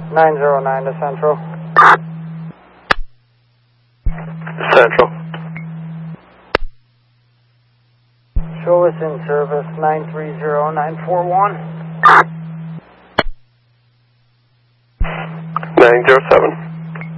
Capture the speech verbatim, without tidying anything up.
nine zero nine to Central. Central. Show us in service nine three zero nine four one. nine zero seven.